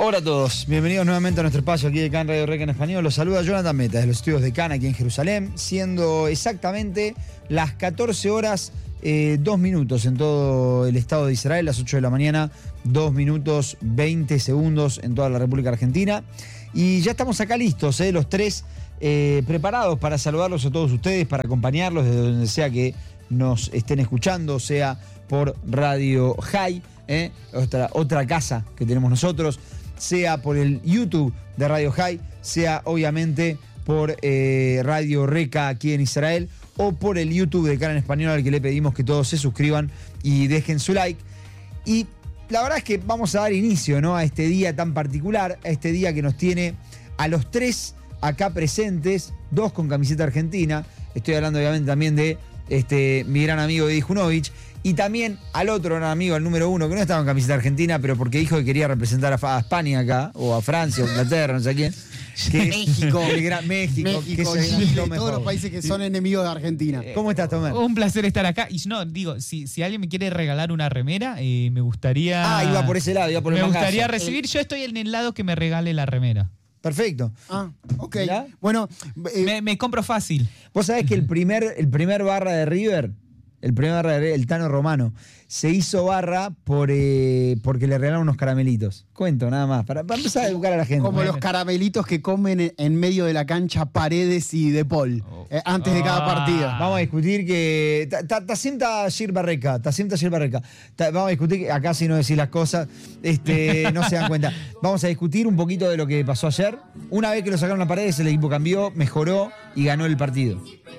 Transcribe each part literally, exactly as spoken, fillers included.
Hola a todos, bienvenidos nuevamente a nuestro espacio aquí de CAN Radio Reca en español. Los saluda Jonathan Meta de los estudios de CAN aquí en Jerusalén, siendo exactamente las catorce horas, eh, dos minutos en todo el estado de Israel, las ocho de la mañana, dos minutos veinte segundos en toda la República Argentina. Y ya estamos acá listos, eh, los tres eh, preparados para saludarlos a todos ustedes, para acompañarlos desde donde sea que nos estén escuchando, sea por Radio High, eh, otra, otra casa que tenemos nosotros, sea por el YouTube de Radio High, sea obviamente por eh, Radio Reca aquí en Israel, o por el YouTube de CAN en español, al que le pedimos que todos se suscriban y dejen su like. Y la verdad es que vamos a dar inicio, ¿no?, a este día tan particular, a este día que nos tiene a los tres acá presentes, dos con camiseta argentina. Estoy hablando obviamente también de este, mi gran amigo Eddie Junovich, y también al otro gran amigo, al número uno, que no estaba en camiseta argentina, pero porque dijo que quería representar a, a España acá, o a Francia, o a Inglaterra, no sé a quién. Que México. El gran, México. México, que es Chile, lo mejor. todos los países que son enemigos de Argentina. ¿Cómo estás, Tomás? Un placer estar acá. Y no, digo, si, si alguien me quiere regalar una remera, eh, me gustaría... Ah, iba por ese lado, iba por el Me mangazo. gustaría recibir, yo estoy en el lado que me regale la remera. Perfecto. Ah, ok. ¿Mirá? Bueno, eh, Me, me compro fácil. Vos sabés que el primer, el primer barra de River, el primer barra de River, el Tano Romano, se hizo barra por, eh, porque le regalaron unos caramelitos. Cuento, nada más, para, para empezar a educar a la gente. como Bueno. los caramelitos que comen en, en medio de la cancha Paredes y De Paul, eh, antes de cada Ah. partido. Vamos a discutir que... Tassim Tashir Barreca, Tassim Tashir Barreca. Ta- Vamos a discutir que acá, si no decís las cosas, este, no se dan cuenta. Vamos a discutir un poquito de lo que pasó ayer. Una vez que lo sacaron a Paredes, el equipo cambió, mejoró y ganó el partido.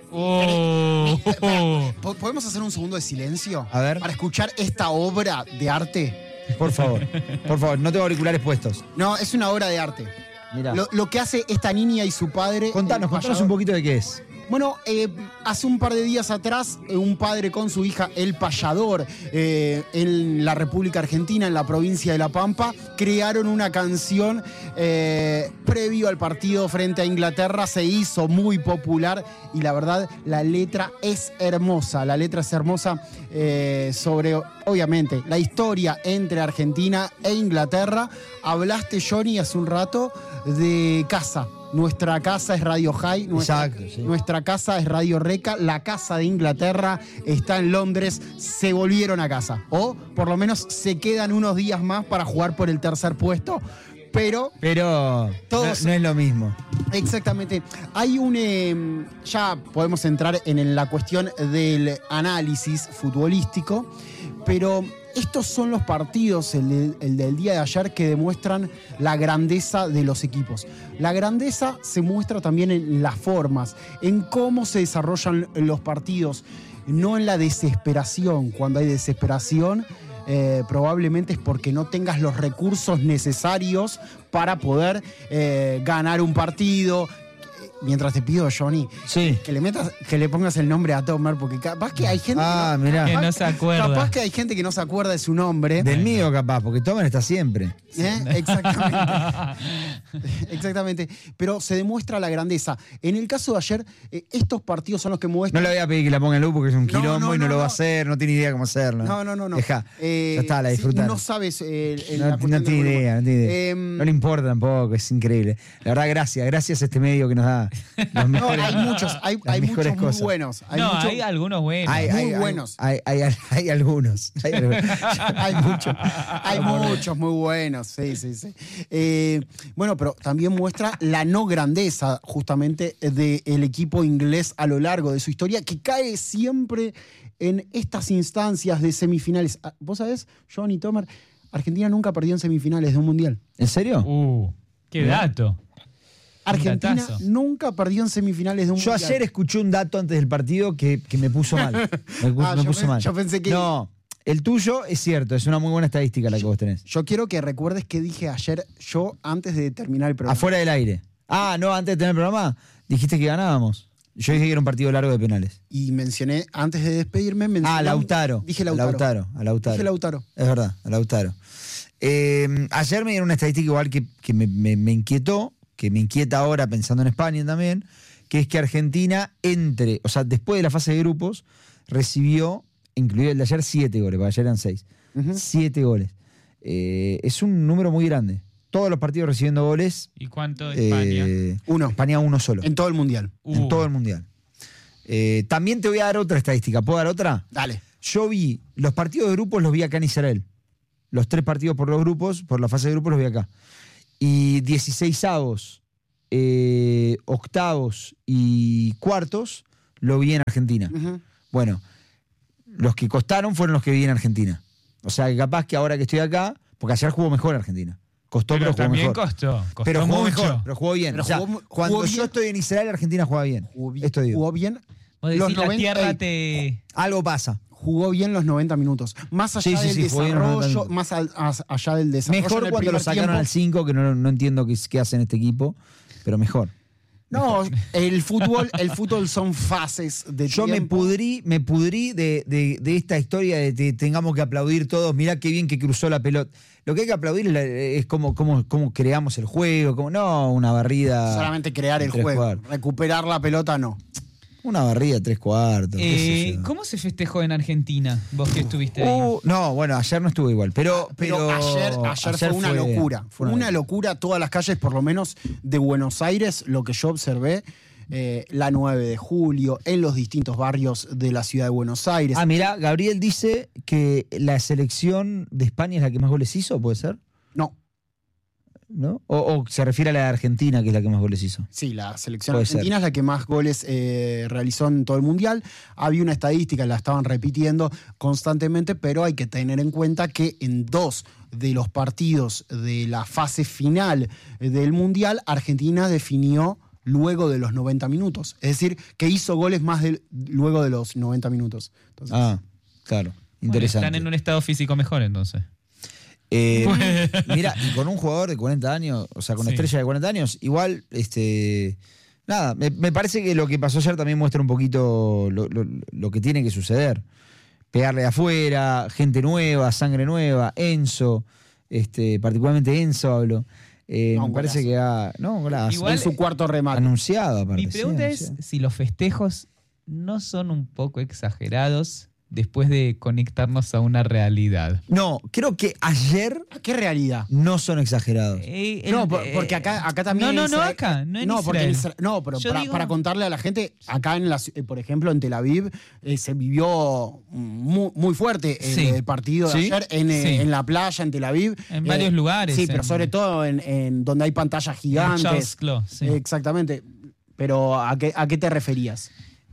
Oh. ¿Po- ¿Podemos hacer un segundo de silencio? A ver. Para escuchar esta obra de arte. Por favor, por favor, no tengo auriculares puestos. No, es una obra de arte. Mirá. Lo, lo que hace esta niña y su padre. Contanos, el contanos payador. un poquito de qué es. Bueno, eh, hace un par de días atrás, eh, un padre con su hija, El Payador, eh, en la República Argentina, en la provincia de La Pampa, crearon una canción eh, previo al partido frente a Inglaterra. Se hizo muy popular y la verdad, la letra es hermosa. La letra es hermosa eh, sobre, obviamente, la historia entre Argentina e Inglaterra. Hablaste, Johnny, hace un rato de casa. Nuestra casa es Radio High, nuestra, Exacto, sí. nuestra casa es Radio Reca, la casa de Inglaterra está en Londres, se volvieron a casa. O por lo menos se quedan unos días más para jugar por el tercer puesto. Pero, Pero Todos- no, no es lo mismo. exactamente, hay un... eh, ya podemos entrar en la cuestión del análisis futbolístico, pero... estos son los partidos, el, de- el del día de ayer, que demuestran la grandeza de los equipos. La grandeza se muestra también en las formas, en cómo se desarrollan los partidos, no en la desesperación. Cuando hay desesperación, eh, probablemente es porque no tengas los recursos necesarios para poder eh, ganar un partido. Mientras te pido, Johnny, Sí. que le metas, que le pongas el nombre a Tomer, porque capaz que hay gente Ah, que no, mirá. Que capaz- no se acuerda. Capaz que hay gente que no se acuerda de su nombre. Del mío capaz, porque Tomer está siempre. ¿eh? Exactamente. Exactamente. Pero se demuestra la grandeza. En el caso de ayer, eh, estos partidos son los que No muestran. le voy a pedir que la ponga en luz porque es un No, quilombo no, y no, no, lo va a no. hacer, no tiene idea cómo hacerlo. No, no, no, no. Deja, Eh, ya está, la sí, disfrutaron. no sabes. eh, el- No, la no cuestión tiene del idea, no tiene idea. Em, No le importa tampoco, es increíble. La verdad, gracias, gracias a este medio que nos da los No, mejores, hay muchos, hay, las hay mejores muchos muy cosas. buenos. Hay no, muchos- hay algunos buenos. Hay, muy hay- hay- buenos. Hay, hay, hay, hay algunos. Hay, algunos. Hay muchos, hay muchos muy buenos, sí, sí, sí. Eh, bueno, pero también muestra la no grandeza justamente del equipo inglés a lo largo de su historia, que cae siempre en estas instancias de semifinales. Ah, ¿Vos sabés, Johnny Tomer? Argentina nunca perdió en semifinales de un mundial. ¿En serio? Uh, qué dato. Argentina datazo. nunca perdió en semifinales de un Yo mundial. ayer escuché un dato antes del partido que, que me puso mal. Me, pu- Ah, me yo puso pen- mal. yo pensé que- No, el tuyo es cierto, es una muy buena estadística la que vos tenés. Yo quiero que recuerdes que dije ayer yo antes de terminar el programa. Afuera del aire. Ah, no, antes de tener el programa, dijiste que ganábamos. Yo dije que era un partido largo de penales. Y mencioné, antes de despedirme, mencioné... Ah, Lautaro. Dije A Lautaro. Lautaro, a Lautaro. Dije Lautaro. Es verdad, a Lautaro. Eh, ayer me dieron una estadística igual que, que me, me- me inquietó, que me inquieta ahora pensando en España también, que es que Argentina entre, o sea, después de la fase de grupos, recibió, incluido el de ayer, siete goles, porque ayer eran seis. Ujú. Siete goles. Eh, es un número muy grande. todos los partidos recibiendo goles. ¿Y cuánto España? Eh, Uno. España uno solo. En todo el mundial. Uh. En todo el mundial. Eh, también te voy a dar otra estadística. ¿Puedo dar otra? Dale. Yo vi los partidos de grupos, los vi acá en Israel. Los tres partidos por los grupos, por la fase de grupos, los vi acá. Y dieciseisavos, eh, octavos y cuartos, lo vi en Argentina. Uh-huh. Bueno, los que costaron fueron los que vi en Argentina. O sea, que capaz que ahora que estoy acá, porque ayer jugó mejor Argentina. Costó, pero, Pero jugó también mejor. costó. Costó pero jugó mucho. mejor, pero jugó bien. Pero o sea, jugó- cuando jugó yo bien. estoy en Israel, Argentina juega bien. Jugó bien. Esto digo. Jugó bien. Vos decís, Los la noventa tierra ey, te... Algo pasa. Jugó bien los noventa minutos. Más allá Sí, sí, del sí, jugó bien los noventa desarrollo, minutos. más al- as- allá del desarrollo. en Mejor el cuando lo primer sacaron tiempo. al cinco, que no, no entiendo qué, qué hace en este equipo, pero mejor. No, el fútbol, el fútbol son fases de Yo me tiempo. pudrí, me pudrí de, de- de esta historia de que tengamos que aplaudir todos. Mirá qué bien que cruzó la pelota. Lo que hay que aplaudir es, la- es cómo, cómo, cómo creamos el juego, como no una barrida. Solamente crear en el tres juego. cuartos. Recuperar la pelota, no. Una barrida tres cuartos. qué sé Eh, yo. ¿Cómo se festejó en Argentina? Vos que estuviste ahí. Uh, no, bueno, ayer no estuve igual, pero, Pero, pero ayer, ayer, fue una locura. fue una locura. Todas las calles, por lo menos de Buenos Aires, lo que yo observé, eh, la nueve de julio, en los distintos barrios de la ciudad de Buenos Aires. Ah, mirá, Gabriel dice que la selección de España es la que más goles hizo, ¿puede ser? No, ¿No? O, o se refiere a la de Argentina, que es la que más goles hizo. sí, la selección Puede argentina ser. es la que más goles eh, realizó en todo el mundial. Había una estadística, la estaban repitiendo constantemente, pero hay que tener en cuenta que en dos de los partidos de la fase final del mundial, Argentina definió luego de los noventa minutos. Es decir, que hizo goles más del- luego de los noventa minutos. Entonces, Ah, claro. Bueno, Interesante. están en un estado físico mejor entonces. Eh, mira, y con un jugador de cuarenta años, o sea, con Sí. estrella de cuarenta años, igual, este. Nada, me, me parece que lo que pasó ayer también muestra un poquito lo, lo- lo que tiene que suceder. Pegarle de afuera, gente nueva, sangre nueva, Enzo, este, particularmente Enzo hablo. Eh, No, me un parece golazo. que ha. No, un golazo. Igual- en su cuarto remate. Anunciado, aparte. Mi pregunta sí, es anunciado. si los festejos no son un poco exagerados después de conectarnos a una realidad. No, creo que ayer ¿Qué realidad? no son exagerados. Eh, el- No, por- eh, porque acá, acá también. No, en no, no Israel- acá, no en no, porque en Israel. Isra- no, pero Yo para, digo- para contarle a la gente, acá en la, ci- eh, por ejemplo, en Tel Aviv, eh, se vivió muy, muy fuerte el, Sí. el partido de ¿Sí? ayer en, eh, Sí. en la playa, en Tel Aviv. En varios lugares, Sí, pero en- sobre todo en, en donde hay pantallas gigantes. Charles Close, sí. Exactamente. Pero ¿a qué, ¿a qué te referías?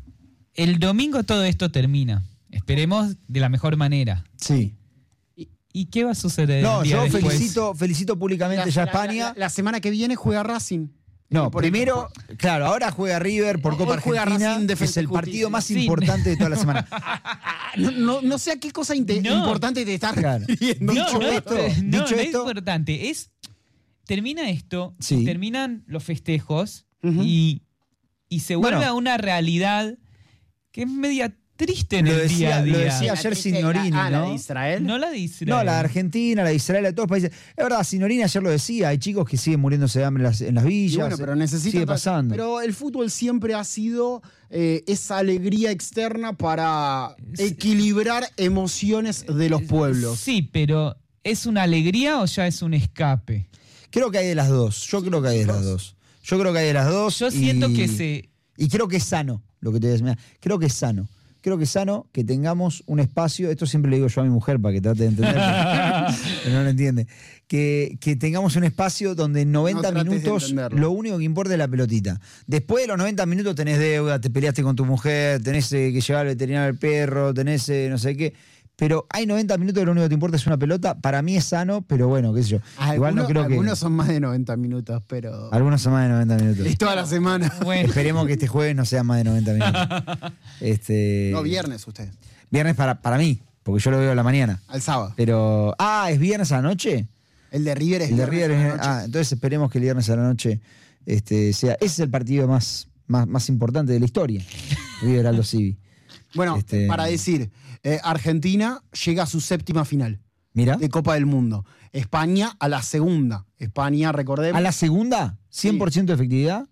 El domingo todo esto termina. Esperemos de la mejor manera. Sí. ¿Y qué va a suceder? No, el día yo después? felicito, felicito públicamente ya a La- España. La, la semana que viene juega Racing. No, Eh, por- primero, claro, ahora juega River por Hoy Copa juega Argentina, Racing, que Defensa es el y partido Justicia. más Sí. importante de toda la semana. No, no, no sé a qué cosa inte- No. importante te estás Claro. refiriendo. No, Dicho no, esto, es, no, dicho no es esto- importante. Es, termina esto, Sí. terminan los festejos Ujú. y, y se vuelve Bueno. a una realidad que es media triste en Lo el decía- día a lo día. decía ayer Signorini, Ah, la ¿no? de Israel. No la de Israel. No, la de Argentina, la de Israel, la de todos los países. Es verdad, Signorini ayer lo decía, hay chicos que siguen muriéndose de hambre en las, en las Y villas. bueno, pero necesita. Sigue pasando. Pero el fútbol siempre ha sido eh, esa alegría externa para equilibrar emociones de los pueblos. Sí, pero ¿es una alegría o ya es un escape? Creo que hay de las dos. Yo creo que hay de las dos. Yo creo que hay de las dos. Yo y- siento que se... Y creo que es sano lo que te voy a decir. Mirá, creo que es sano. Creo que es sano que tengamos un espacio, esto siempre le digo yo a mi mujer para que trate de entender, pero, pero no lo entiende, que, que tengamos un espacio donde en noventa No trates de minutos entenderlo. lo único que importa es la pelotita. Después de los noventa minutos tenés deuda, te peleaste con tu mujer, tenés eh, que llevar al veterinario al perro, tenés eh, no sé qué. Pero hay noventa minutos que lo único que te importa es una pelota. Para mí es sano, pero bueno, qué sé yo. Igual no Algunos, creo que... algunos son más de noventa minutos, pero. Algunos son más de noventa minutos. Es toda la semana. Bueno, Esperemos que este jueves no sea más de noventa minutos. Este, No, viernes usted. Viernes para, para mí, porque yo lo veo a la mañana. Al sábado. Pero. Ah, ¿es viernes a la noche? El de River es El de viernes River a la es. noche. Ah, entonces esperemos que el viernes a la noche este, sea. Ese es el partido más, más, más importante de la historia. River Aldo Civi. Bueno, Este- para decir, eh, Argentina llega a su séptima final Mira. de Copa del Mundo. España a la segunda. España, recordemos. ¿A la segunda? ¿cien por ciento de efectividad?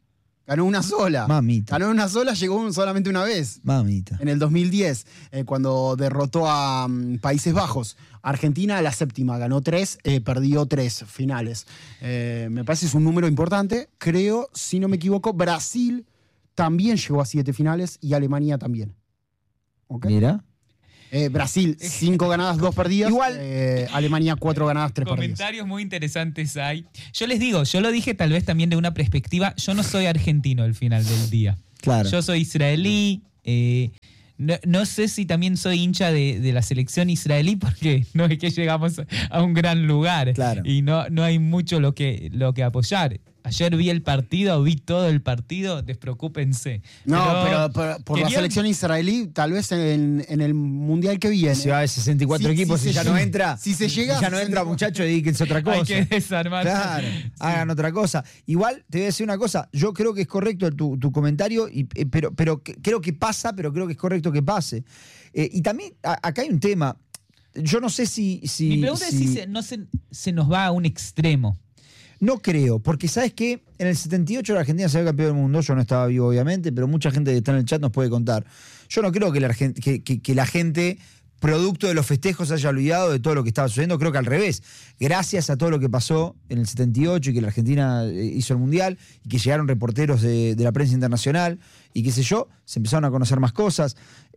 Ganó una sola. Mamita. Ganó una sola, llegó solamente una vez. Mamita. En el dos mil diez, eh, cuando derrotó a um, Países Bajos. Argentina, la séptima, ganó tres, eh, perdió tres finales. Eh, me parece que es un número importante. Creo, si no me equivoco, Brasil también llegó a siete finales y Alemania también. ¿Okay? Mira. Eh, Brasil, cinco ganadas, dos perdidas. Igual. Eh, Alemania, cuatro ganadas, tres perdidas. Comentarios muy interesantes hay. Yo les digo, yo lo dije tal vez también de una perspectiva. Yo no soy argentino al final del día. Claro. Yo soy israelí. Eh, no, no sé si también soy hincha de, de la selección israelí porque no es que llegamos a un gran lugar. Claro. Y no, no hay mucho lo que, lo que apoyar. Ayer vi el partido, vi todo el partido, despreocúpense. No, pero, pero, pero por la querían- selección israelí, tal vez en, en el mundial que viene. Si va de sesenta y cuatro Si- equipos si y se ya no llega- entra. si se llega si ya a no entra, sesenta y cuatro. muchachos, dedíquense a otra cosa. Hay que desarmar. Claro, hagan otra cosa. Igual te voy a decir una cosa, yo creo que es correcto tu, tu comentario, y, eh, pero, pero que- creo que pasa, pero creo que es correcto que pase. Eh, y también a- acá hay un tema, yo no sé si... si Mi pregunta si- es si se, no se, se nos va a un extremo. No creo, porque ¿sabes qué? En el setenta y ocho la Argentina salió campeón del mundo, yo no estaba vivo obviamente, pero mucha gente que está en el chat nos puede contar. Yo no creo que la, Argen- que, que- que la gente, producto de los festejos, haya olvidado de todo lo que estaba sucediendo, creo que al revés. Gracias a todo lo que pasó en el setenta y ocho y que la Argentina eh, hizo el Mundial y que llegaron reporteros de, de la prensa internacional y qué sé yo, se empezaron a conocer más cosas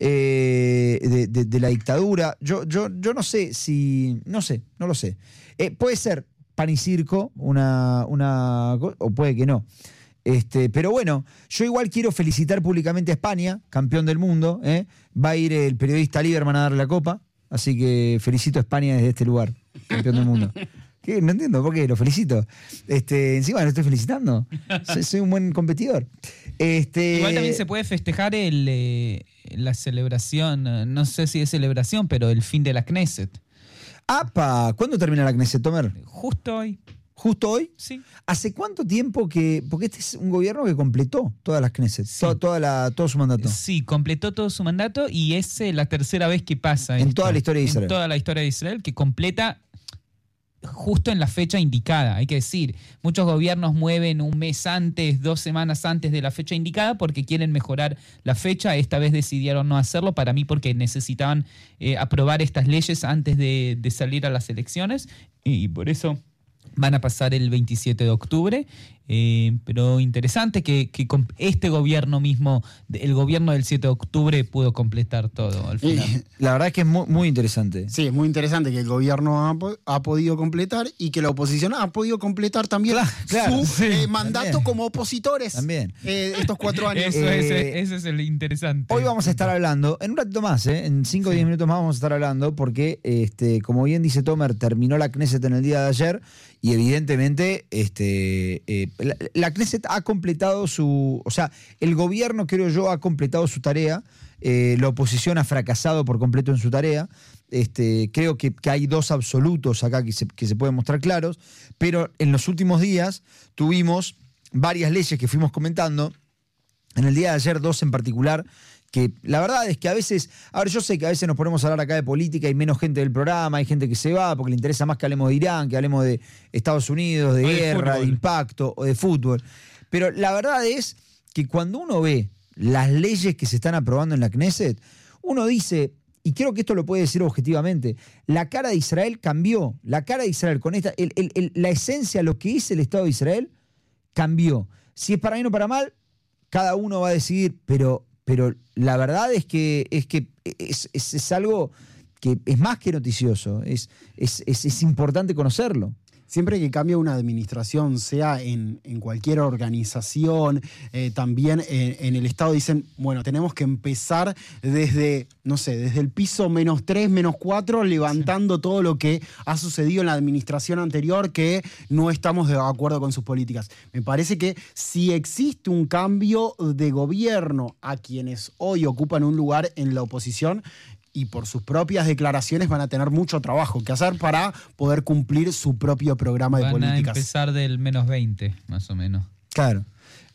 eh, de, de- de la dictadura. Yo, yo, yo no sé si... No sé, no lo sé. Eh, puede ser pan y circo, una, una co- o puede que no. Este, pero bueno, yo igual quiero felicitar públicamente a España, campeón del mundo. ¿eh? Va a ir el periodista Lieberman a darle la copa, así que felicito a España desde este lugar, campeón del mundo. ¿Qué? No entiendo por qué, lo felicito. Este, encima lo estoy felicitando. Soy, soy un buen competidor. Este, Igual también se puede festejar el, eh, la celebración, eh, no sé si es celebración, pero el fin de la Knesset. ¡Apa! ¿Cuándo termina la Knesset, Tomer? Justo hoy, ¿Justo hoy? sí. ¿Hace cuánto tiempo que...? Porque este es un gobierno que completó todas las Knesset, Sí. to- toda la, todo su mandato. Sí, completó todo su mandato y es eh, la tercera vez que pasa. En esto. toda la historia de Israel. En toda la historia de Israel, que completa justo en la fecha indicada. Hay que decir, muchos gobiernos mueven un mes antes, dos semanas antes de la fecha indicada porque quieren mejorar la fecha. Esta vez decidieron no hacerlo, para mí porque necesitaban eh, aprobar estas leyes antes de, de salir a las elecciones y por eso van a pasar el veintisiete de octubre. Eh, pero interesante que, que con este gobierno mismo, el gobierno del siete de octubre, pudo completar todo al final. Y- La verdad es que es muy, muy interesante. Sí, es muy interesante que el gobierno ha, po- ha podido completar y que la oposición ha podido completar también Claro, claro, su sí, eh, mandato también. como opositores. También. eh, estos cuatro años. Eso, Eh, es, eso es el interesante. Hoy vamos a estar hablando, en un ratito más, ¿eh? en cinco o diez minutos más vamos a estar hablando, porque, este, como bien dice Tomer, terminó la Knesset en el día de ayer y evidentemente este, eh, la, la Knesset ha completado su... O sea, el gobierno, creo yo, ha completado su tarea, eh, la oposición ha fracasado por completo en su tarea. Este, creo que, que hay dos absolutos acá que se, que se pueden mostrar claros, pero en los últimos días tuvimos varias leyes que fuimos comentando. En el día de ayer, dos en particular, que la verdad es que a veces, a ver, yo sé que a veces nos ponemos a hablar acá de política, hay menos gente del programa, hay gente que se va porque le interesa más que hablemos de Irán, que hablemos de Estados Unidos, de O de guerra, de, fútbol. impacto o de fútbol. Pero la verdad es que cuando uno ve las leyes que se están aprobando en la Knesset, uno dice, y creo que esto lo puede decir objetivamente, la cara de Israel cambió, la cara de Israel con esta, el- el- el- la esencia, lo que es el Estado de Israel, cambió. Si es para bien o para mal, cada uno va a decidir, pero, pero la verdad es que es, que es, es- es algo que es más que noticioso, es, es, es, es importante conocerlo. Siempre que cambia una administración, sea en, en cualquier organización, eh, también en, en el Estado, dicen, bueno, tenemos que empezar desde, no sé, desde el piso menos tres, menos cuatro, levantando sí. todo lo que ha sucedido en la administración anterior, que no estamos de acuerdo con sus políticas. Me parece que si existe un cambio de gobierno a quienes hoy ocupan un lugar en la oposición, y por sus propias declaraciones van a tener mucho trabajo que hacer para poder cumplir su propio programa de Van políticas. Van a empezar del menos veinte, más o menos. Claro.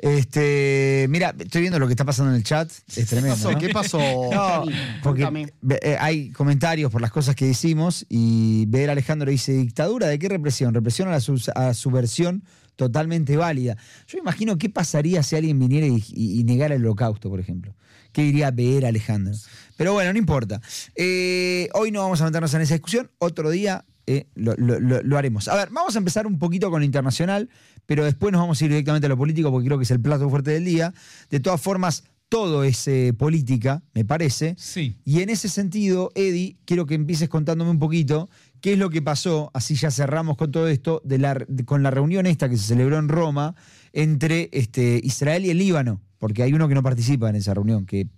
Este, mira, estoy viendo lo que está pasando en el chat, es tremendo. ¿Qué pasó? ¿no? ¿Qué pasó? No, porque Cuéntame. eh, hay comentarios por las cosas que decimos y ver Alejandro dice, ¿dictadura de qué represión? Represión a la sus- a subversión totalmente válida. Yo imagino qué pasaría si alguien viniera y, y- y negara el holocausto, por ejemplo. ¿Qué diría ver Alejandro? Pero bueno, no importa. Eh, hoy no vamos a meternos en esa discusión, otro día eh, lo, lo- lo- lo haremos. A ver, vamos a empezar un poquito con lo internacional, pero después nos vamos a ir directamente a lo político porque creo que es el plato fuerte del día. De todas formas, todo es eh, política, me parece. Sí. Y en ese sentido, Eddie, quiero que empieces contándome un poquito qué es lo que pasó, así ya cerramos con todo esto, de la, de- con la reunión esta que se celebró en Roma entre este, Israel y el Líbano, porque hay uno que no participa en esa reunión, que,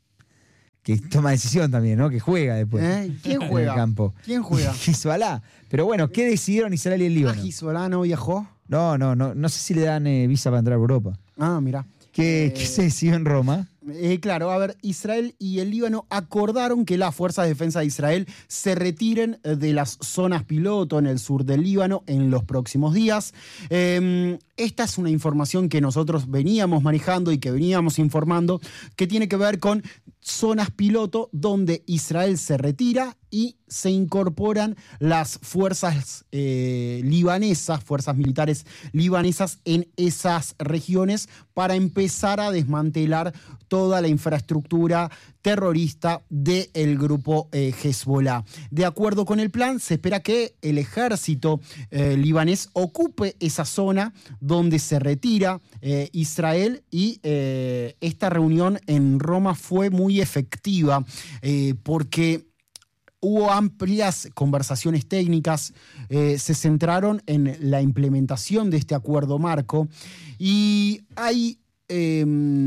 que toma decisión también, ¿no? Que juega después. ¿Eh? ¿Quién en juega? el campo. ¿Quién juega? Hezbollah. Pero bueno, ¿qué decidieron Israel y el Ah, Líbano? Hezbollah no viajó. No, no, no, no sé si le dan eh, visa para entrar a Europa. Ah, mira. ¿Qué, Eh, qué se decidió en Roma? Eh, claro, a ver, Israel y el Líbano acordaron que las fuerzas de defensa de Israel se retiren eh, de las zonas piloto en el sur del Líbano en los próximos días. Eh, esta es una información que nosotros veníamos manejando y que veníamos informando, que tiene que ver con zonas piloto donde Israel se retira y se incorporan las fuerzas eh, libanesas, fuerzas militares libanesas en esas regiones para empezar a desmantelar toda la infraestructura terrorista del grupo eh, Hezbollah. De acuerdo con el plan, se espera que el ejército eh, libanés ocupe esa zona donde se retira eh, Israel y eh, esta reunión en Roma fue muy efectiva eh, porque hubo amplias conversaciones técnicas, eh, se centraron en la implementación de este acuerdo marco y hay eh,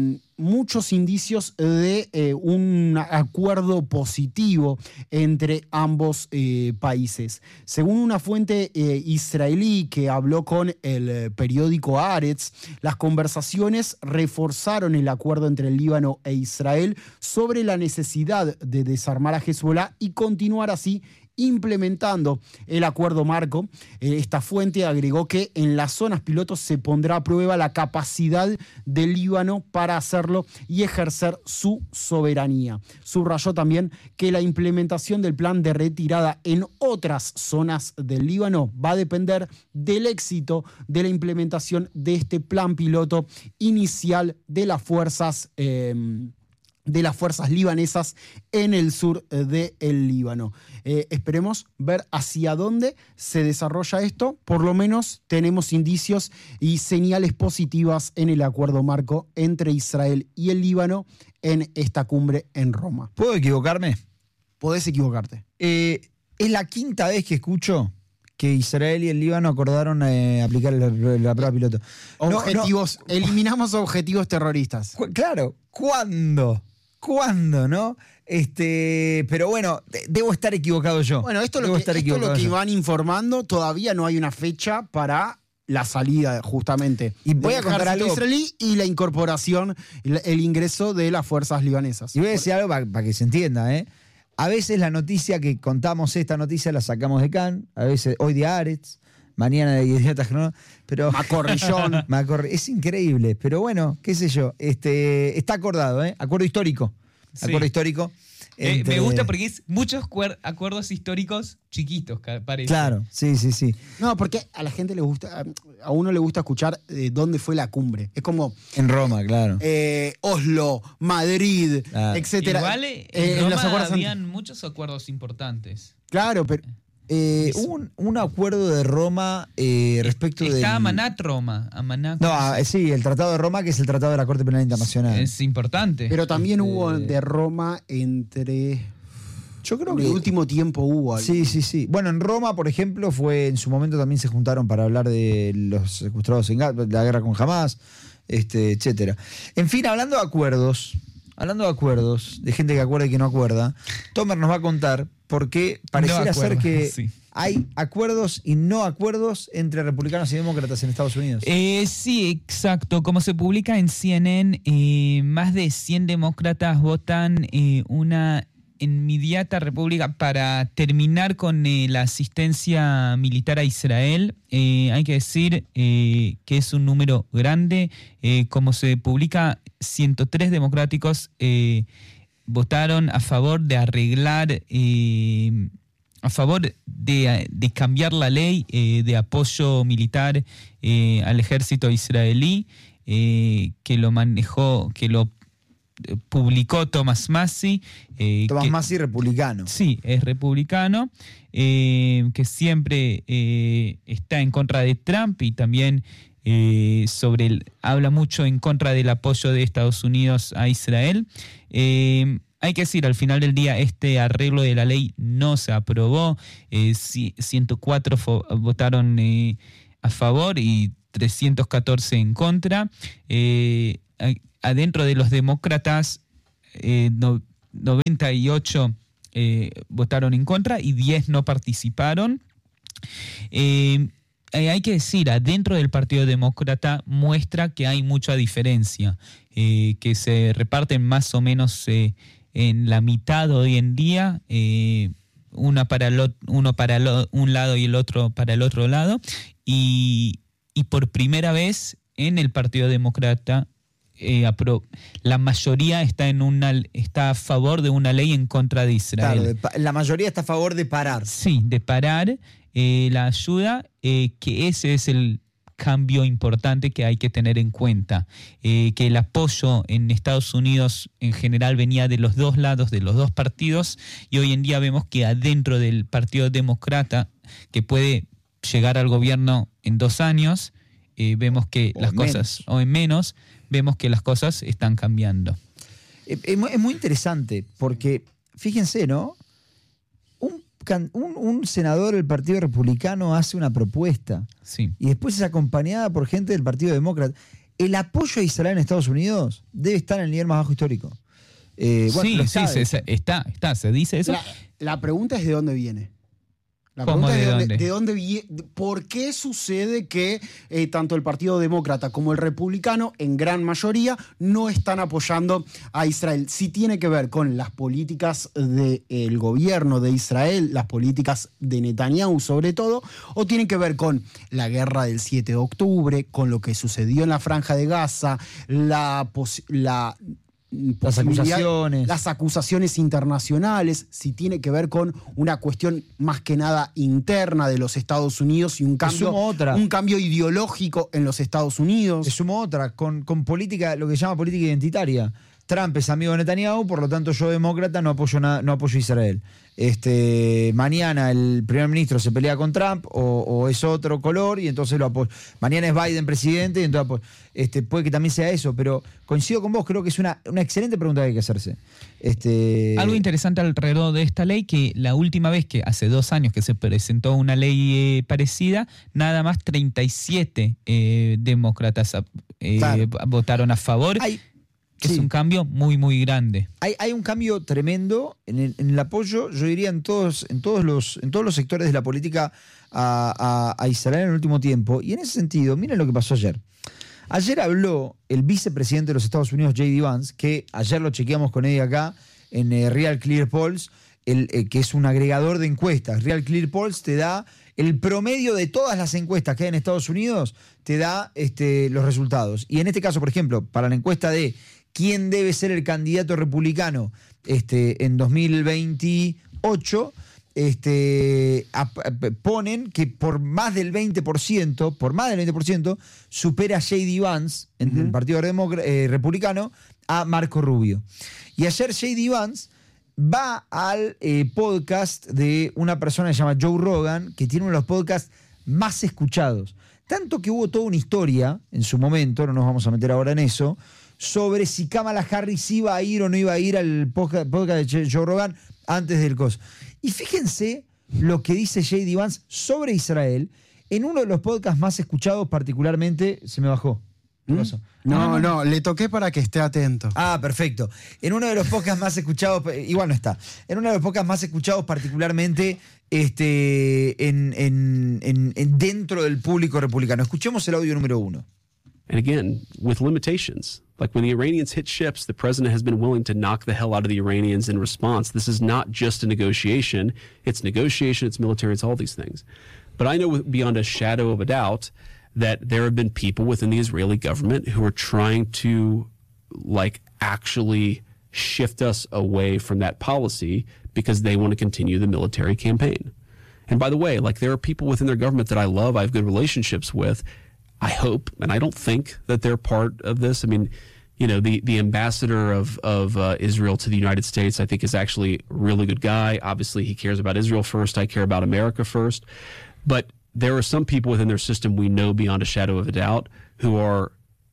muchos indicios de eh, un acuerdo positivo entre ambos eh, países. Según una fuente eh, israelí que habló con el eh, periódico Haaretz, las conversaciones reforzaron el acuerdo entre el Líbano e Israel sobre la necesidad de desarmar a Hezbollah y continuar así implementando el acuerdo marco. Eh, esta fuente agregó que en las zonas pilotos se pondrá a prueba la capacidad del Líbano para hacerlo y ejercer su soberanía. Subrayó también que la implementación del plan de retirada en otras zonas del Líbano va a depender del éxito de la implementación de este plan piloto inicial de las fuerzas eh, de las fuerzas libanesas en el sur del Líbano. Eh, esperemos ver hacia dónde se desarrolla esto. Por lo menos tenemos indicios y señales positivas en el acuerdo marco entre Israel y el Líbano en esta cumbre en Roma. ¿Puedo equivocarme? Podés equivocarte. Eh, es la quinta vez que escucho que Israel y el Líbano acordaron eh, aplicar la, la prueba piloto. No, no. Objetivos, eliminamos objetivos terroristas. Cu- Claro, ¿cuándo? ¿Cuándo, no? Este, pero bueno, de- debo estar equivocado yo. Bueno, esto es Debo lo que, estar esto es lo equivocado que yo. van informando. Todavía no hay una fecha para la salida, justamente. Y voy del a contar ejército algo. israelí y la incorporación, el, el ingreso de las fuerzas libanesas. Y voy a decir algo para que se entienda, ¿eh? A veces la noticia que contamos, esta noticia la sacamos de Cannes, a veces hoy de Haaretz, mañana de Idiotas, ¿no? Pero Macorrillón. Macor- es increíble, pero bueno, qué sé yo, este, está acordado, ¿eh? Acuerdo histórico. Sí. Acuerdo histórico. Eh, entre- Me gusta porque es muchos cuer- acuerdos históricos chiquitos, ca- parece. Claro, sí, sí, sí. No, porque a la gente le gusta, a uno le gusta escuchar de dónde fue la cumbre. Es como En Roma, claro. eh, Oslo, Madrid, Claro. etcétera. Igual eh, Eh, en en los Roma acuerdos ant- habían muchos acuerdos importantes. Claro, pero Eh, Eso. hubo un, un acuerdo de Roma eh, respecto de. Está Amanat Roma. Amanat, No, ah, sí, el Tratado de Roma, que es el Tratado de la Corte Penal Internacional. es importante. pero también Este- hubo de Roma entre. Yo creo En que. el último tiempo hubo algo. Sí, sí, sí. Bueno, en Roma, por ejemplo, fue en su momento también se juntaron para hablar de los secuestrados en Gaza, la guerra con Hamas, este, etcétera. En fin, hablando de acuerdos, hablando de acuerdos, de gente que acuerda y que no acuerda, Tomer nos va a contar por qué pareciera No ser acuerda, que sí. hay acuerdos y no acuerdos entre republicanos y demócratas en Estados Unidos. Eh, sí, exacto. Como se publica en C N N, eh, más de cien demócratas votan eh, una inmediata república, para terminar con eh, la asistencia militar a Israel, eh, hay que decir eh, que es un número grande. Eh, como se publica, ciento tres democráticos eh, votaron a favor de arreglar, eh, a favor de, de cambiar la ley eh, de apoyo militar eh, al ejército israelí, eh, que lo manejó, que lo publicó Thomas Massie. Eh, Thomas que, Massie, republicano. Sí, es republicano, eh, que siempre eh, está en contra de Trump y también eh, sobre el, habla mucho en contra del apoyo de Estados Unidos a Israel. Eh, hay que decir, al final del día, este arreglo de la ley no se aprobó. Eh, ciento cuatro fo- votaron eh, a favor y trescientos catorce en contra. Eh, adentro de los demócratas, eh, no, noventa y ocho eh, votaron en contra y diez no participaron. Eh, hay que decir, adentro del Partido Demócrata muestra que hay mucha diferencia, eh, que se reparten más o menos eh, en la mitad hoy en día, eh, una para el, uno para el, un lado y el otro para el otro lado, y, y por primera vez en el Partido Demócrata Eh, apro- la mayoría está en una está a favor de una ley en contra de Israel. Claro, de pa- la mayoría está a favor de parar. Sí, de parar eh, la ayuda, eh, que ese es el cambio importante que hay que tener en cuenta. Eh, que el apoyo en Estados Unidos en general venía de los dos lados, de los dos partidos, y hoy en día vemos que adentro del Partido Demócrata, que puede llegar al gobierno en dos años, eh, vemos que o las menos. cosas, o en menos, vemos que las cosas están cambiando. Es, es muy- es muy interesante porque, fíjense, ¿no? Un, can- un, un senador del Partido Republicano hace una propuesta Sí. y después es acompañada por gente del Partido Demócrata. El apoyo a Israel en Estados Unidos debe estar en el nivel más bajo histórico. Eh, bueno, sí, lo sí, está, se- se- está, está, se dice eso. La, la pregunta es de dónde viene. La ¿Cómo pregunta es de de dónde, dónde? de dónde vie- de- ¿Por qué sucede que eh, tanto el Partido Demócrata como el Republicano, en gran mayoría, no están apoyando a Israel? Sí tiene que ver con las políticas del gobierno de Israel, las políticas de Netanyahu sobre todo, o tiene que ver con la guerra del siete de octubre, con lo que sucedió en la Franja de Gaza, la... pos- la Las posibilidad- acusaciones. las acusaciones internacionales, si tiene que ver con una cuestión más que nada interna de los Estados Unidos y un cambio, sumo otra. un cambio ideológico en los Estados Unidos. Te sumo otra, con, con política, lo que se llama política identitaria. Trump es amigo de Netanyahu, por lo tanto yo demócrata no apoyo nada, no apoyo a Israel. Este, mañana el primer ministro se pelea con Trump o, o es otro color y entonces lo apoyo. Mañana es Biden presidente y entonces apoyo. Este, puede que también sea eso, pero coincido con vos, creo que es una, una excelente pregunta que hay que hacerse. Este, Algo interesante alrededor de esta ley, que la última vez, que hace dos años que se presentó una ley eh, parecida, nada más treinta y siete eh, demócratas eh, Claro. votaron a favor. hay, que sí. es un cambio muy, muy grande. Hay, hay un cambio tremendo en el, en el apoyo, yo diría, en todos, en todos los, en todos los sectores de la política a, a- a Israel en el último tiempo. Y en ese sentido, miren lo que pasó ayer. Ayer habló el vicepresidente de los Estados Unidos, J D Vance, que ayer lo chequeamos con él acá en eh, Real Clear Polls, el, eh, que es un agregador de encuestas. Real Clear Polls te da el promedio de todas las encuestas que hay en Estados Unidos, te da este, los resultados. Y en este caso, por ejemplo, para la encuesta de quién debe ser el candidato republicano este, en dos mil veintiocho, este, ap- ap- ponen que por más del veinte por ciento, por más del veinte por ciento, supera a J D Vance en Ujú. el Partido Demócrata- eh, Republicano a Marco Rubio. Y ayer J D Vance va al eh, podcast de una persona que se llama Joe Rogan, que tiene uno de los podcasts más escuchados. Tanto que hubo toda una historia en su momento, no nos vamos a meter ahora en eso, sobre si Kamala Harris iba a ir o no iba a ir al podcast, podcast de Joe Rogan antes del coso. Y fíjense lo que dice J D Vance sobre Israel en uno de los podcasts más escuchados, particularmente. Se me bajó. ¿Qué ¿Mm? pasó? No, no, le toqué para que esté atento. Ah, perfecto. En uno de los podcasts más escuchados, igual no está, en uno de los podcasts más escuchados particularmente este, en, en- en- en- dentro del público republicano. Escuchemos el audio número uno. And again, with limitations. Like when the Iranians hit ships, the president has been willing to knock the hell out of the Iranians in response. This is not just a negotiation. It's negotiation, it's military, it's all these things. But I know beyond a shadow of a doubt that there have been people within the Israeli government who are trying to like actually shift us away from that policy because they want to continue the military campaign. And by the way, like there are people within their government that I love, I have good relationships with. I hope, and I don't think that they're part of this. I mean, you know, the, the ambassador of, of uh, Israel to the United States, I think is actually a really good guy. Obviously, he cares about Israel first. I care about America first. But there are some people within their system we know beyond a shadow of a doubt who are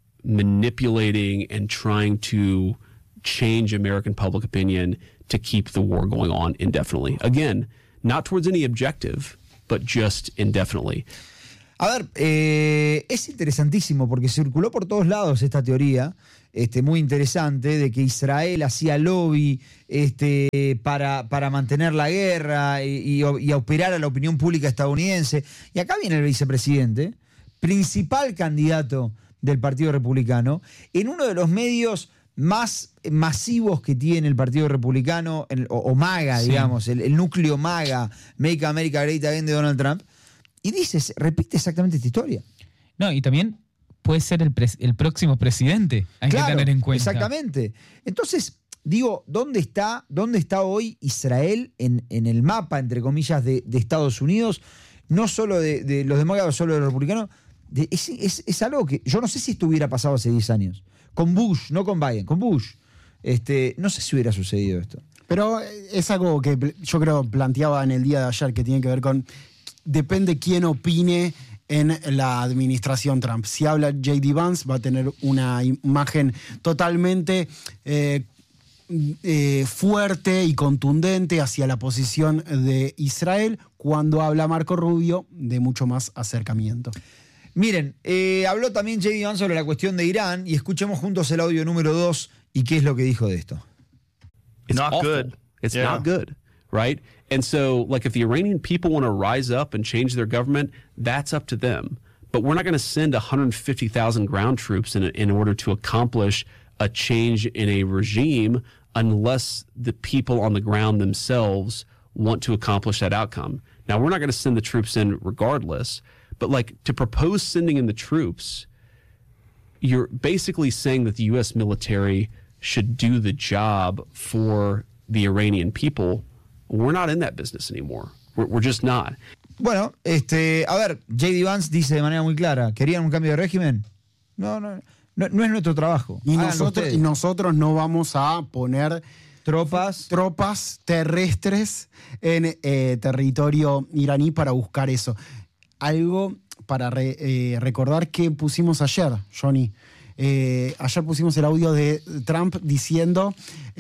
manipulating and trying to change American public opinion to keep the war going on indefinitely. Again, not towards any objective, but just indefinitely. A ver, eh, es interesantísimo porque circuló por todos lados esta teoría, este, muy interesante, de que Israel hacía lobby este, para, para mantener la guerra y, y, y operar a la opinión pública estadounidense. Y acá viene el vicepresidente, principal candidato del Partido Republicano, en uno de los medios más masivos que tiene el Partido Republicano, el, o, o MAGA, sí. digamos, el, el núcleo MAGA, Make America Great Again de Donald Trump, y dice, repite exactamente esta historia. No, y también puede ser el, pres, el próximo presidente, hay claro, que tener en cuenta. Exactamente. Entonces, digo, ¿dónde está, dónde está hoy Israel en, en el mapa, entre comillas, de, de Estados Unidos? No solo de, de los demócratas, solo de los republicanos. De, es, es, es algo que yo no sé si esto hubiera pasado hace diez años. Con Bush, no con Biden, con Bush. Este, no sé si hubiera sucedido esto. Pero es algo que yo creo planteaba en el día de ayer, que tiene que ver con... Depende quién opine en la administración Trump. Si habla J D Vance, va a tener una imagen totalmente eh, eh, fuerte y contundente hacia la posición de Israel. Cuando habla Marco Rubio, de mucho más acercamiento. Miren, eh, habló también J D Vance sobre la cuestión de Irán y escuchemos juntos el audio número dos y qué es lo que dijo de esto. It's not awful. good. It's Yeah. not good, right? And so, like, if the Iranian people want to rise up and change their government, that's up to them. But we're not going to send one hundred fifty thousand ground troops in, in order to accomplish a change in a regime unless the people on the ground themselves want to accomplish that outcome. Now, we're not going to send the troops in regardless, but, like, to propose sending in the troops, you're basically saying that the U S military should do the job for the Iranian people. We're not in that business anymore. We're, we're just not. Bueno, este, a ver, J D Vance dice de manera muy clara, ¿querían un cambio de régimen? No, no, no, no es nuestro trabajo. Y nosotros, y nosotros no vamos a poner tropas, tropas terrestres en eh, territorio iraní para buscar eso. Algo para re, eh, recordar que pusimos ayer, Johnny. Eh, ayer pusimos el audio de Trump diciendo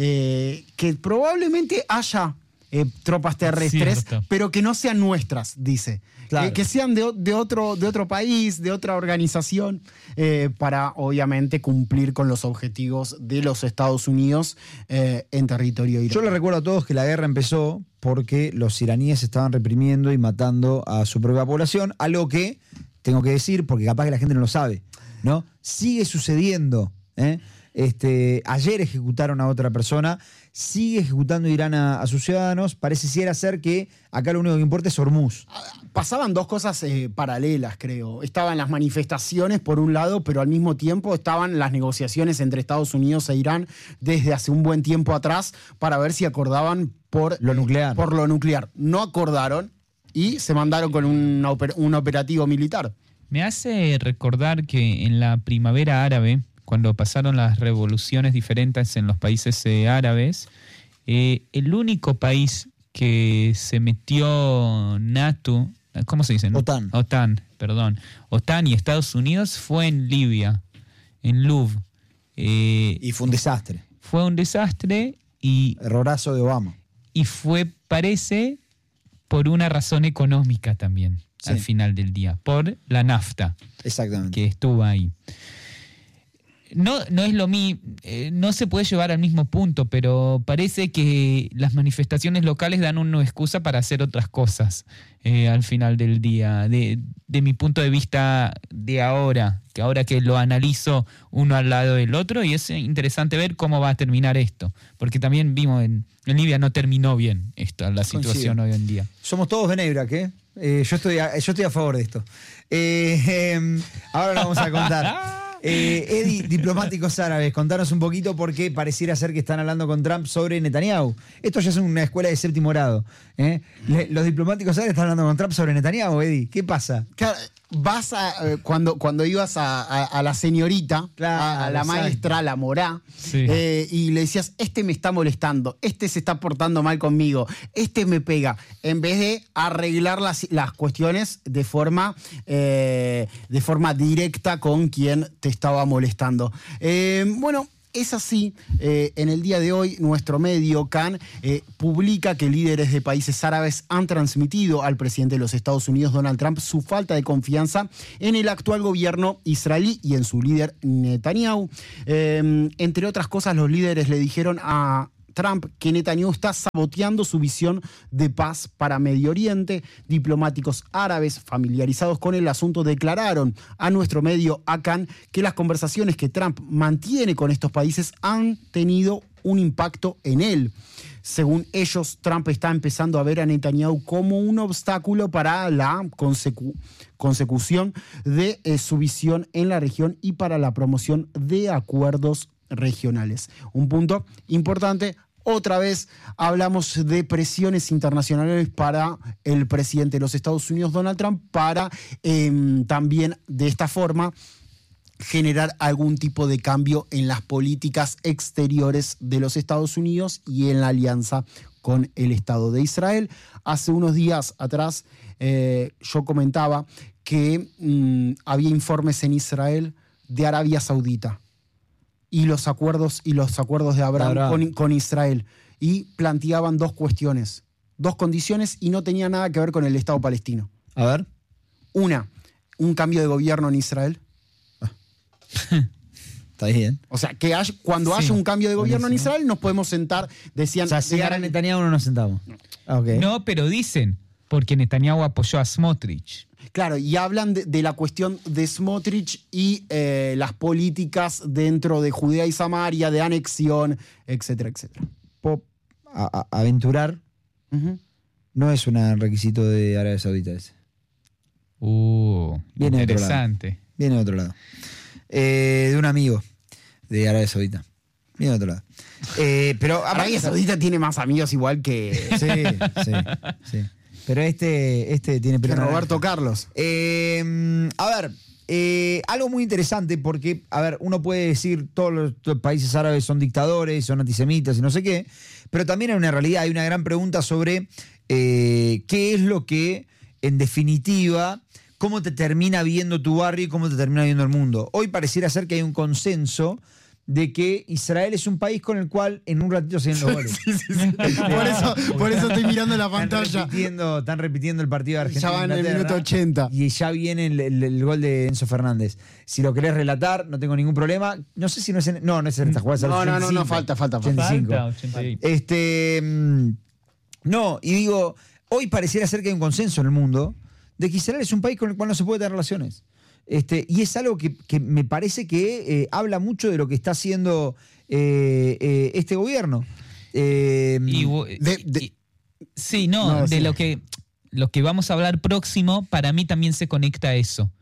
eh, que probablemente haya eh, tropas terrestres, Cierto. pero que no sean nuestras, dice. Claro. Eh, que sean de, de, otro, de otro país, de otra organización, eh, para obviamente cumplir con los objetivos de los Estados Unidos eh, en territorio iraní. Yo les recuerdo a todos que la guerra empezó porque los iraníes estaban reprimiendo y matando a su propia población, algo que, tengo que decir, porque capaz que la gente no lo sabe, ¿no? Sigue sucediendo. ¿eh? Este, ayer ejecutaron a otra persona, sigue ejecutando Irán a, a sus ciudadanos. Pareciera ser que acá lo único que importa es Hormuz. Pasaban dos cosas eh, paralelas, creo. Estaban las manifestaciones por un lado, pero al mismo tiempo estaban las negociaciones entre Estados Unidos e Irán desde hace un buen tiempo atrás para ver si acordaban por Lo nuclear. Por lo nuclear. No acordaron y se mandaron con un, oper- un operativo militar. Me hace recordar que en la primavera árabe, cuando pasaron las revoluciones diferentes en los países eh, árabes, eh, el único país que se metió NATO, ¿cómo se dice? OTAN. OTAN, perdón. OTAN y Estados Unidos fue en Libia, en Lub. Eh, Y fue un desastre. fue un desastre y, Errorazo de Obama. y fue, parece, por una razón económica también, Sí. al final del día, por la nafta Exactamente. que estuvo ahí. No, no es lo mismo, eh, no se puede llevar al mismo punto, pero parece que las manifestaciones locales dan una excusa para hacer otras cosas eh, al final del día. De, de mi punto de vista de de ahora, que ahora que lo analizo uno al lado del otro, y es interesante ver cómo va a terminar esto, porque también vimos en, en Libia no terminó bien esta la situación Coincido. hoy en día. Somos todos Benebrak, ¿eh? Eh, yo, estoy a, yo estoy a favor de esto. Eh, eh, ahora lo vamos a contar. Eh, Eddie, diplomáticos árabes, contanos un poquito porque pareciera ser que están hablando con Trump sobre Netanyahu. Esto ya es una escuela de séptimo grado. ¿eh? Le, los diplomáticos árabes están hablando con Trump sobre Netanyahu, Eddie. ¿Qué pasa? Claro, vas a, eh, cuando, cuando ibas a, a- a la señorita, Claro, a, a la exacto. maestra, a la morá, Sí. eh, y le decías, este me está molestando, este se está portando mal conmigo, este me pega, en vez de arreglar las, las cuestiones de forma, eh, de forma directa con quien te estaba molestando. Eh, bueno. Es así, eh, en el día de hoy nuestro medio, Can, eh, publica que líderes de países árabes han transmitido al presidente de los Estados Unidos, Donald Trump, su falta de confianza en el actual gobierno israelí y en su líder Netanyahu. Eh, entre otras cosas, los líderes le dijeron a Trump que Netanyahu está saboteando su visión de paz para Medio Oriente. Diplomáticos árabes familiarizados con el asunto declararon a nuestro medio Akan que las conversaciones que Trump mantiene con estos países han tenido un impacto en él. Según ellos, Trump está empezando a ver a Netanyahu como un obstáculo para la consecu- consecución de eh, su visión en la región y para la promoción de acuerdos regionales. Un punto importante. Otra vez hablamos de presiones internacionales para el presidente de los Estados Unidos, Donald Trump, para eh, también de esta forma generar algún tipo de cambio en las políticas exteriores de los Estados Unidos y en la alianza con el Estado de Israel. Hace unos días atrás eh, yo comentaba que mm, había informes en Israel de Arabia Saudita y los acuerdos, y los acuerdos de Abraham, Abraham. Con, con Israel, y planteaban dos cuestiones, dos condiciones, y no tenía nada que ver con el Estado palestino. A ver. Una, un cambio de gobierno en Israel. Está bien. O sea, que haya- cuando Sí, haya un cambio de gobierno en buenísimo. Israel, nos podemos sentar, decían... O sea, si de- gana Netanyahu no nos sentamos. Ah, ok. No, pero dicen, porque Netanyahu apoyó a Smotrich. Claro, y hablan de, de la cuestión de Smotrich y eh, las políticas dentro de Judea y Samaria, de anexión, etcétera, etcétera. Pop, a- a- aventurar Ujú. no es un requisito de Arabia Saudita ese. Uh, Viene de otro lado. interesante. Viene de otro lado. Eh, de un amigo de Arabia Saudita. Viene de otro lado. Eh, pero Arabia Saudita tiene más amigos igual que, Sí, sí, sí. Pero este, este tiene que pelo Roberto naranja. Carlos. Eh, a ver, eh, algo muy interesante porque, a ver, uno puede decir todos los, todos los países árabes son dictadores, son antisemitas y no sé qué, pero también hay una realidad, hay una gran pregunta sobre eh, qué es lo que, en definitiva, cómo te termina viendo tu barrio y cómo te termina viendo el mundo. Hoy pareciera ser que hay un consenso de que Israel es un país con el cual en un ratito se ven los goles. Por eso, por eso estoy mirando la Están pantalla. repitiendo, están repitiendo el partido de Argentina. Ya van en el Inglaterra, minuto ochenta. Y ya viene el, el- el gol de Enzo Fernández. Si lo querés relatar, no tengo ningún problema. No sé si no es en. No, no es en esta jugada. es al No, no, no, ochenta y cinco. no, falta, falta, falta. ochenta y cinco. Falta ochenta y- Este. mm, No, y digo, hoy pareciera ser que hay un consenso en el mundo de que Israel es un país con el cual no se puede tener relaciones. Este, y es algo que, que me parece que eh, habla mucho de lo que está haciendo eh, eh, este gobierno. Eh, Y, De- de- y- sí, no, No, de sí. lo que lo que vamos a hablar próximo, para mí también se conecta a eso,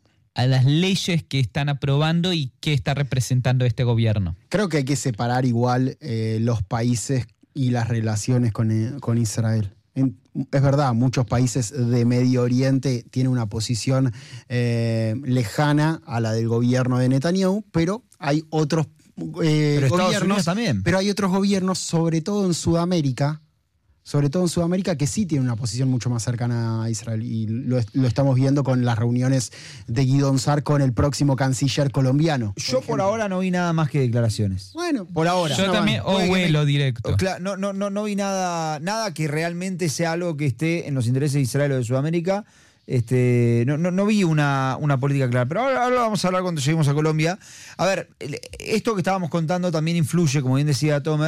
a las leyes que están aprobando y qué está representando este gobierno. Creo que hay que separar igual eh, los países y las relaciones con, eh, con Israel. En- es verdad, muchos países de Medio Oriente tienen una posición eh, lejana a la del gobierno de Netanyahu, pero hay otros eh, pero Estados gobiernos Unidos también. Pero hay otros gobiernos, sobre todo en Sudamérica, sobre todo en Sudamérica, que sí tienen una posición mucho más cercana a Israel. Y lo, lo estamos viendo con las reuniones de Guidón Sar con el próximo canciller colombiano. Yo por ejemplo. ahora no vi nada más que declaraciones. Bueno, Por ahora. Yo no, también, puede o que vuelo me- directo. Cla- No, no, no, no vi nada, nada que realmente sea algo que esté en los intereses de Israel o de Sudamérica. Este, no, no, no vi una, una política clara. Pero ahora, ahora vamos a hablar cuando lleguemos a Colombia. A ver, el- esto que estábamos contando también influye, como bien decía Tomer,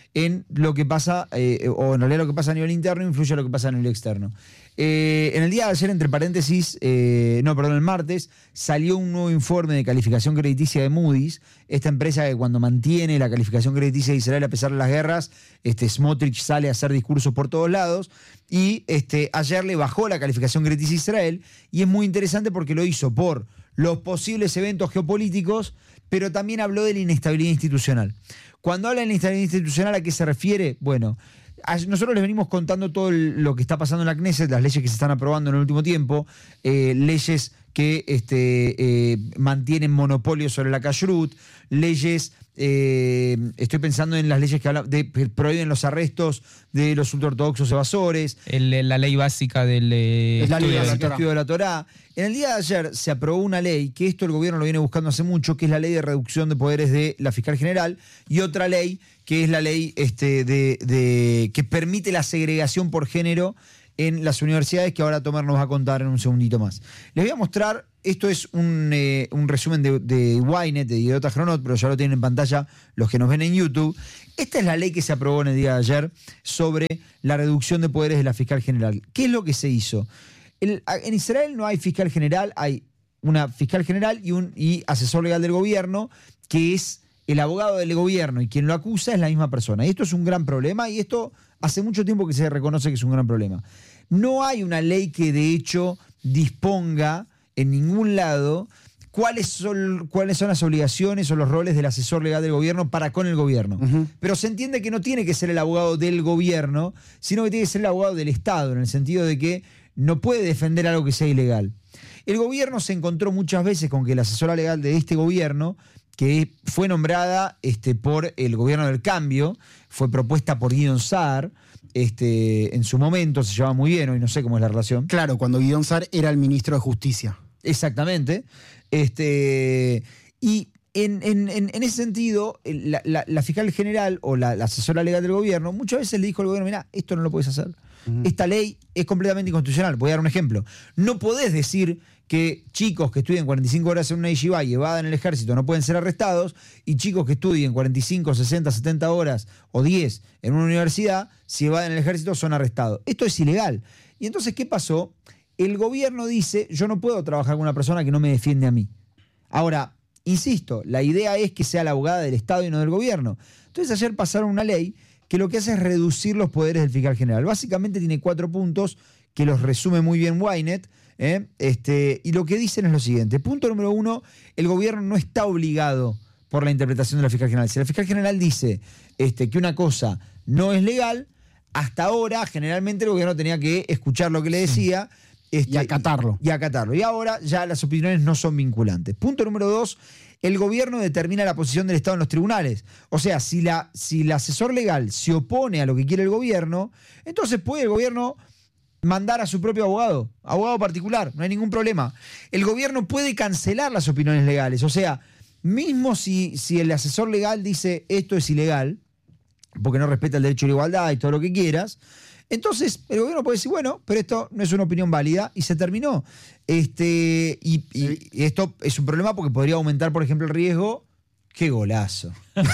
en lo que pasa, eh, o en realidad lo que pasa a nivel interno influye en lo que pasa a nivel externo. Eh, en el día de ayer, entre paréntesis, eh, no, perdón, el martes, salió un nuevo informe de calificación crediticia de Moody's, esta empresa que cuando mantiene la calificación crediticia de Israel a pesar de las guerras, este, Smotrich sale a hacer discursos por todos lados, y este, ayer le bajó la calificación crediticia a Israel, y es muy interesante porque lo hizo por los posibles eventos geopolíticos, pero también habló de la inestabilidad institucional. Cuando habla de la inestabilidad institucional, ¿a qué se refiere? Bueno, nosotros les venimos contando todo lo que está pasando en la Knesset, las leyes que se están aprobando en el último tiempo, eh, leyes que este, eh, mantienen monopolio sobre la kashrut, leyes, eh, estoy pensando en las leyes que, hablan de, que prohíben los arrestos de los ultraortodoxos evasores. El, la ley básica del eh, la ley estudio, básica de del estudio de la Torá. En el día de ayer se aprobó una ley, que esto el gobierno lo viene buscando hace mucho, que es la ley de reducción de poderes de la fiscal general, y otra ley que es la ley este, de, de, que permite la segregación por género en las universidades, que ahora Tomer nos va a contar en un segundito más. Les voy a mostrar, esto es un, eh, un resumen de, de Ynet, de Idiota Cronot, pero ya lo tienen en pantalla los que nos ven en YouTube. Esta es la ley que se aprobó en el día de ayer sobre la reducción de poderes de la fiscal general. ¿Qué es lo que se hizo? El, en Israel no hay fiscal general, hay una fiscal general y un y asesor legal del gobierno, que es el abogado del gobierno, y quien lo acusa es la misma persona. Y esto es un gran problema, y esto hace mucho tiempo que se reconoce que es un gran problema. No hay una ley que de hecho disponga en ningún lado cuáles son, cuáles son las obligaciones o los roles del asesor legal del gobierno para con el gobierno. Uh-huh. Pero se entiende que no tiene que ser el abogado del gobierno, sino que tiene que ser el abogado del Estado, en el sentido de que no puede defender algo que sea ilegal. El gobierno se encontró muchas veces con que la asesora legal de este gobierno, que fue nombrada este, por el gobierno del cambio, fue propuesta por Guidon Saar, este, en su momento se llevaba muy bien, hoy no sé cómo es la relación. Claro, cuando Guidon Saar era el ministro de Justicia. Exactamente. Este, y en, en, en, en ese sentido, la, la, la fiscal general o la, la asesora legal del gobierno muchas veces le dijo al gobierno, mirá, esto no lo puedes hacer. Uh-huh. Esta ley es completamente inconstitucional. Voy a dar un ejemplo. No podés decir que chicos que estudien cuarenta y cinco horas en una yeshiva y evadan el ejército no pueden ser arrestados, y chicos que estudien cuarenta y cinco, sesenta, setenta horas o diez en una universidad, si evaden el ejército son arrestados. Esto es ilegal. Y entonces, ¿qué pasó? El gobierno dice, yo no puedo trabajar con una persona que no me defiende a mí. Ahora, insisto, la idea es que sea la abogada del Estado y no del gobierno. Entonces ayer pasaron una ley que lo que hace es reducir los poderes del fiscal general. Básicamente tiene cuatro puntos que los resume muy bien Ynet. ¿Eh? Este, y lo que dicen es lo siguiente. Punto número uno, el gobierno no está obligado por la interpretación de la fiscal general. Si la fiscal general dice este, que una cosa no es legal, hasta ahora generalmente el gobierno tenía que escuchar lo que le decía este, y acatarlo. Y, y acatarlo. Y ahora ya las opiniones no son vinculantes. Punto número dos, el gobierno determina la posición del Estado en los tribunales. O sea, si, la, si el asesor legal se opone a lo que quiere el gobierno, entonces puede el gobierno mandar a su propio abogado, abogado particular, no hay ningún problema. El gobierno puede cancelar las opiniones legales, o sea, mismo si, si el asesor legal dice esto es ilegal, porque no respeta el derecho a la igualdad y todo lo que quieras, entonces el gobierno puede decir, bueno, pero esto no es una opinión válida y se terminó. Este, y, y, y esto es un problema porque podría aumentar, por ejemplo, el riesgo. ¡Qué golazo!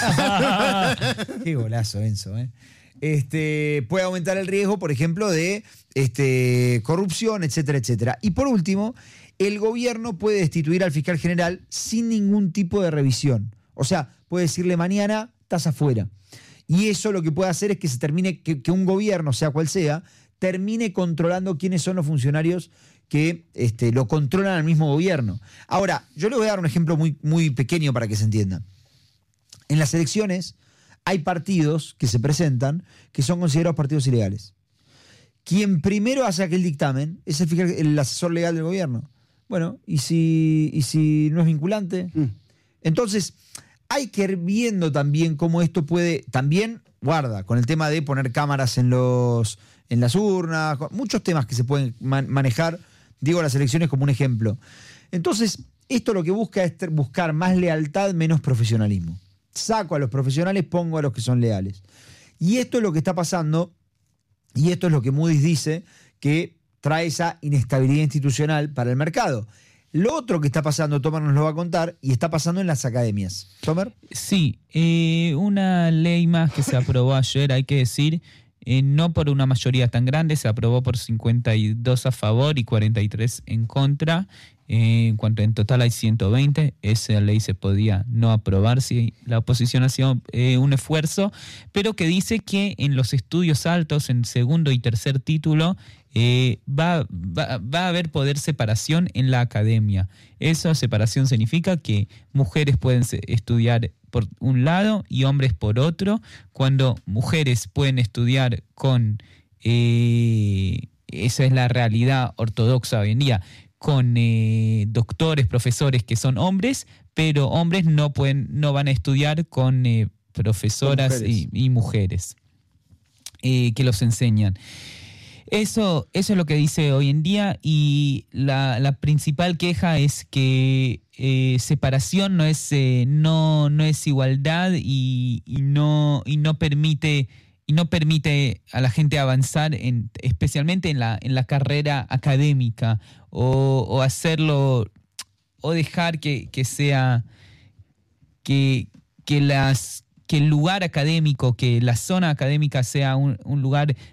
¡Qué golazo, Enzo! ¿eh? Este, puede aumentar el riesgo, por ejemplo, de este, corrupción, etcétera, etcétera. Y por último, el gobierno puede destituir al fiscal general sin ningún tipo de revisión. O sea, puede decirle mañana, estás afuera. Y eso lo que puede hacer es que se termine, que, que un gobierno, sea cual sea, termine controlando quiénes son los funcionarios que este, lo controlan al mismo gobierno. Ahora, yo le voy a dar un ejemplo muy, muy pequeño para que se entienda. En las elecciones hay partidos que se presentan que son considerados partidos ilegales. Quien primero hace aquel dictamen es el, fiscal, el asesor legal del gobierno. Bueno, ¿y si, y si no es vinculante? Mm. Entonces, hay que ir viendo también cómo esto puede, también, guarda, con el tema de poner cámaras en, los, en las urnas, muchos temas que se pueden man- manejar, digo las elecciones como un ejemplo. Entonces, esto lo que busca es buscar más lealtad, menos profesionalismo. Saco a los profesionales, pongo a los que son leales. Y esto es lo que está pasando, y esto es lo que Moody's dice que trae esa inestabilidad institucional para el mercado. Lo otro que está pasando, Tomer nos lo va a contar, y está pasando en las academias. ¿Tomer? Sí, eh, una ley más que se aprobó ayer, hay que decir, eh, no por una mayoría tan grande, se aprobó por cincuenta y dos a favor y cuarenta y tres en contra. Eh, en cuanto en total hay ciento veinte, esa ley se podía no aprobar si la oposición hacía eh, un esfuerzo, pero que dice que en los estudios altos, en segundo y tercer título, eh, va, va, va a haber poder separación en la academia. Esa separación significa que mujeres pueden estudiar por un lado y hombres por otro. Cuando mujeres pueden estudiar con, eh, esa es la realidad ortodoxa hoy en día, con eh, doctores, profesores que son hombres, pero hombres no pueden, no van a estudiar con eh, profesoras Con mujeres. Y, y mujeres eh, que los enseñan. Eso, eso es lo que dice hoy en día, y la, la principal queja es que eh, separación no es, eh, no, no es igualdad y, y, no, y no permite y no permite a la gente avanzar, en, especialmente en la, en la carrera académica, o, o hacerlo, o dejar que, que sea, que, que, las, que el lugar académico, que la zona académica sea un, un lugar